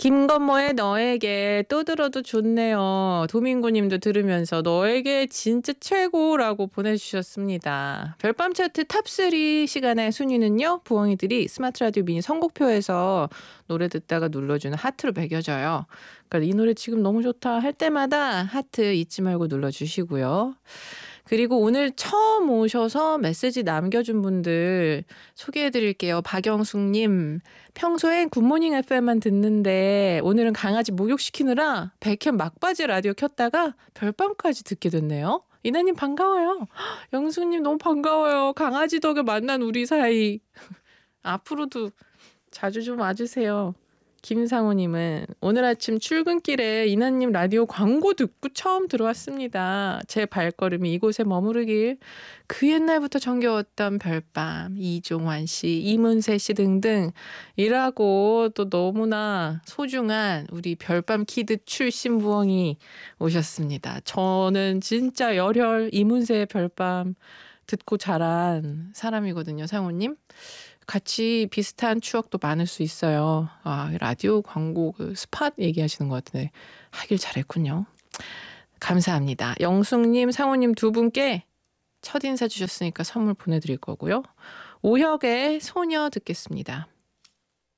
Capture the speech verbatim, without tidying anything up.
김건모의 너에게 또 들어도 좋네요. 도민구님도 들으면서 너에게 진짜 최고라고 보내주셨습니다. 별밤 차트 탑삼 시간의 순위는요. 부엉이들이 스마트 라디오 미니 선곡표에서 노래 듣다가 눌러주는 하트로 매겨져요. 그러니까 이 노래 지금 너무 좋다 할 때마다 하트 잊지 말고 눌러주시고요. 그리고 오늘 처음 오셔서 메시지 남겨준 분들 소개해드릴게요. 박영숙님, 평소엔 굿모닝 에프엠만 듣는데 오늘은 강아지 목욕시키느라 백현 막바지 라디오 켰다가 별밤까지 듣게 됐네요. 이나님 반가워요. 영숙님 너무 반가워요. 강아지 덕에 만난 우리 사이. 앞으로도 자주 좀 와주세요. 김상우님은 오늘 아침 출근길에 이나님 라디오 광고 듣고 처음 들어왔습니다. 제 발걸음이 이곳에 머무르길 그 옛날부터 정겨웠던 별밤, 이종환 씨, 이문세 씨 등등 이라고 또 너무나 소중한 우리 별밤 키드 출신 부엉이 오셨습니다. 저는 진짜 열혈 이문세 별밤 듣고 자란 사람이거든요, 상우님. 같이 비슷한 추억도 많을 수 있어요. 아, 라디오 광고 그 스팟 얘기하시는 것 같은데 하길 잘했군요. 감사합니다. 영숙님, 상우님 두 분께 첫인사 주셨으니까 선물 보내드릴 거고요. 오혁의 소녀 듣겠습니다.